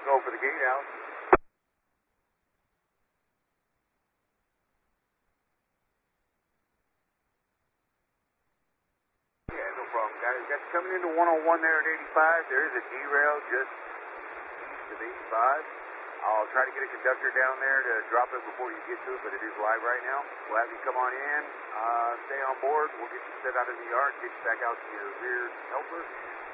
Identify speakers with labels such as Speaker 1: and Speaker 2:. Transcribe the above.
Speaker 1: go for the gate out. Yeah, no problem, guys. Got you coming into 101 there at 85. There is a derail just east of 85. I'll try to get a conductor down there to drop it before you get to it, but it is live right now. We'll have you come on in, stay on board. We'll get you set out in the yard, get you back out to your rear helper.